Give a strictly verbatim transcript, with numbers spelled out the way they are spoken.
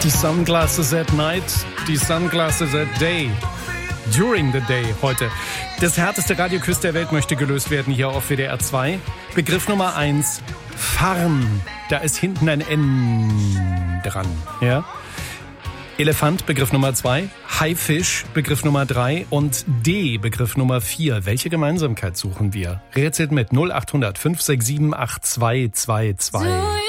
Die Sunglasses at night, die Sunglasses at day. During the day heute. Das härteste Radioquiz der Welt möchte gelöst werden hier auf W D R zwei. Begriff Nummer eins, Farn. Da ist hinten ein N dran. Ja? Elefant, Begriff Nummer zwei. Haifisch, Begriff Nummer drei. Und D, Begriff Nummer vier. Welche Gemeinsamkeit suchen wir? Rätselt mit null acht hundert fünf sechs sieben acht zwei zwei zwei.